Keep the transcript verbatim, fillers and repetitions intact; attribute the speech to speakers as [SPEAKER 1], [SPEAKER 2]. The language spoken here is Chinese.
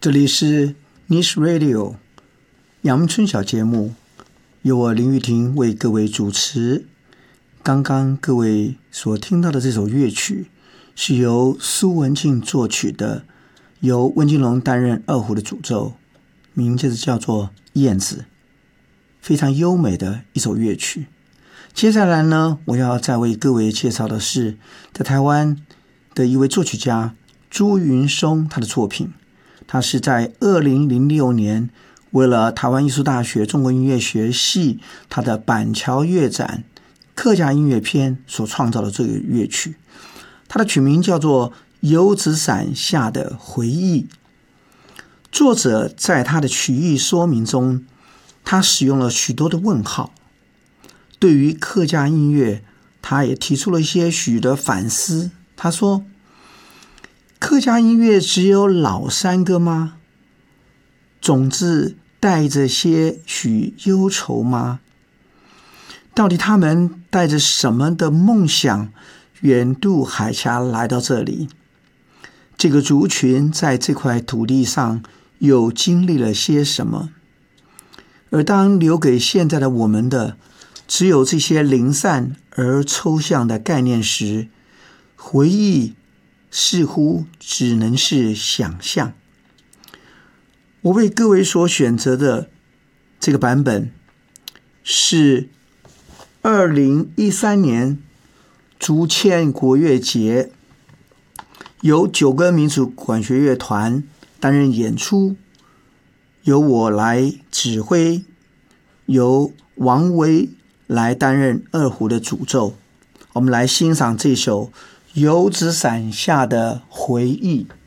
[SPEAKER 1] 这里是 Niche Radio 阳春小节目，由我林玉婷为各位主持。刚刚各位所听到的这首乐曲是由苏文静作曲的，由温金龙担任二胡的主奏，名字叫做燕子，非常优美的一首乐曲。接下来呢，我要再为各位介绍的是在台湾的一位作曲家朱云松，他的作品。他是在二零零六年为了台湾艺术大学中国音乐学系他的板桥乐展客家音乐篇所创造的这个乐曲，它的曲名叫做《游子伞下的回忆》。作者在他的曲艺说明中，他使用了许多的问号，对于客家音乐他也提出了一些许的反思。他说，客家音乐只有老山歌吗？总是带着些许忧愁吗？到底他们带着什么的梦想远渡海峡来到这里？这个族群在这块土地上又经历了些什么？而当留给现在的我们的只有这些零散而抽象的概念时，回忆似乎只能是想象。我为各位所选择的这个版本是二零一三年竹堑国乐节由九歌民族管弦乐团担任演出，由我来指挥，由王维来担任二胡的主奏。我们来欣赏这首《游子伞下的回忆》。